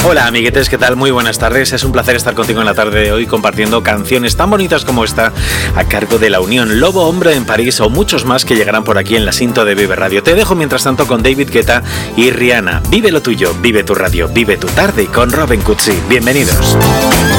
Hola amiguetes, ¿qué tal? Muy buenas tardes, es un placer estar contigo en la tarde de hoy compartiendo canciones tan bonitas como esta a cargo de La Unión, Lobo Hombre en París o muchos más que llegarán por aquí en la Sinto de Vive Radio. Te dejo mientras tanto con David Guetta y Rihanna. Vive lo tuyo, vive tu radio, vive tu tarde con Robin Cutsi. Bienvenidos.